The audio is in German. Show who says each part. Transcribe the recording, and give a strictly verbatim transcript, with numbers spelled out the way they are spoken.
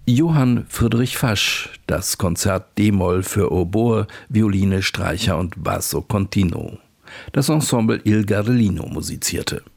Speaker 1: Johann Friedrich Fasch, das Konzert D-Moll für Oboe, Violine, Streicher und Basso continuo. Das Ensemble Il Garlino musizierte.